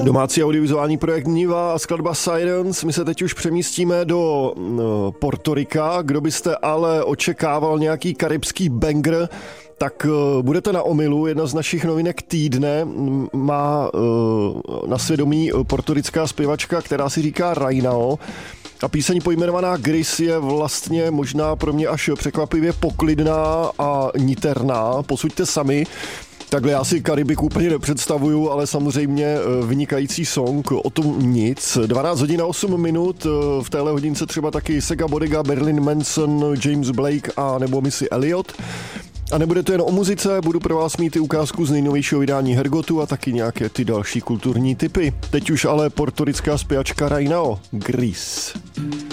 Domácí audiovizuální projekt Niva a skladba Sirens. My se teď už přemístíme do Portorika. Kdo byste ale očekával nějaký karibský banger, tak budete na omylu. Jedna z našich novinek týdne má na svědomí portorická zpěvačka, která si říká Rainao. A píseň pojmenovaná Gris je vlastně možná pro mě až překvapivě poklidná a niterná. Posuďte sami. Takhle já si Karibik úplně nepředstavuju, ale samozřejmě vynikající song, o tom nic. 12 hodin a 8 minut, v téhle hodince třeba taky Sega Bodega, Marilyn Manson, James Blake a nebo Missy Elliott. A nebude to jen o muzice, budu pro vás mít i ukázku z nejnovějšího vydání Hergotu a taky nějaké ty další kulturní tipy. Teď už ale portorická zpěvačka Rainao, Gris.